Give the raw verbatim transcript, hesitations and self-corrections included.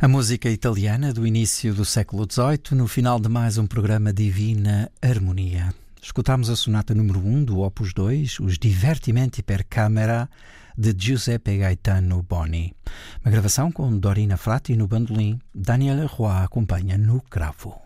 A música italiana do início do século dezoito, no final de mais um programa Divina Harmonia. Escutámos a sonata número um do Opus dois, Os Divertimenti per Camera, de Giuseppe Gaetano Boni. Uma gravação com Dorina Frati no bandolim, Daniela Roy acompanha no cravo.